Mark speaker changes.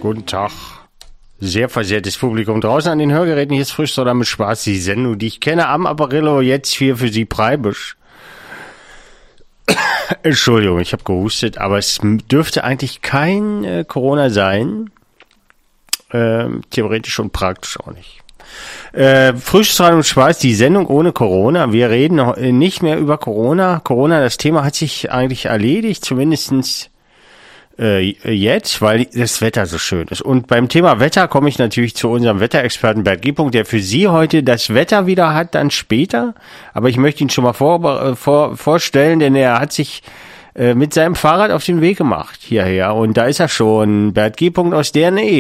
Speaker 1: Guten Tag. Sehr versehrtes Publikum draußen an den Hörgeräten. Hier ist frisch oder mit Spaß die Sendung, die ich kenne am Apparillo, jetzt hier für Sie Preibisch. Entschuldigung, ich habe gehustet, aber es dürfte eigentlich kein Corona sein. Theoretisch und praktisch auch nicht. Frühstück und Spaß, die Sendung ohne Corona. Wir reden noch nicht mehr über Corona. Corona, das Thema hat sich eigentlich erledigt, zumindestens jetzt, weil das Wetter so schön ist. Und beim Thema Wetter komme ich natürlich zu unserem Wetterexperten Bert G. der für Sie heute das Wetter wieder hat, dann später. Aber ich möchte ihn schon mal vorstellen, denn er hat sich mit seinem Fahrrad auf den Weg gemacht hierher. Und da ist er schon, Bert G. aus der Nähe.